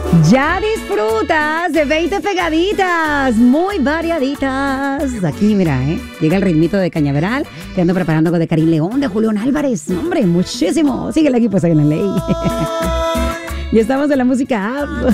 Ya disfrutas de 20 pegaditas, muy variaditas. Aquí, mira, llega el ritmito de Cañaveral, que ando preparando con de Karim León, de Julián Álvarez. No, hombre, muchísimo. Síguele aquí, pues, ahí en la ley. Y estamos en la música app.